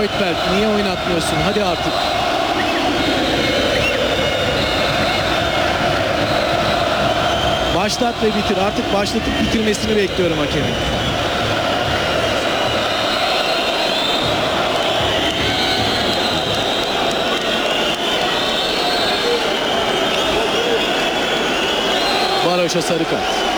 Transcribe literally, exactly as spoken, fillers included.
Lloydberg, niye oynatmıyorsun? Hadi artık. Başlat ve bitir. Artık başlatıp bitirmesini bekliyorum hakemin. Varoş'a sarı kart.